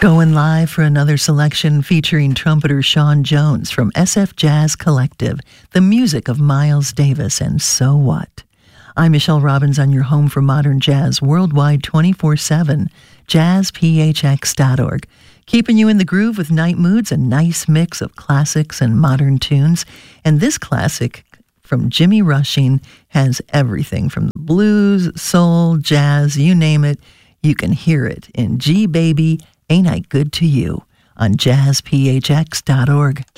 Going live for another selection featuring trumpeter Sean Jones from SF Jazz Collective, the music of Miles Davis and So What. I'm Michelle Robbins on your home for modern jazz worldwide 24/7, jazzphx.org. Keeping you in the groove with night moods, a nice mix of classics and modern tunes. And this classic from Jimmy Rushing has everything from the blues, soul, jazz, you name it. You can hear it in G Baby, Ain't I Good to You on jazzphx.org.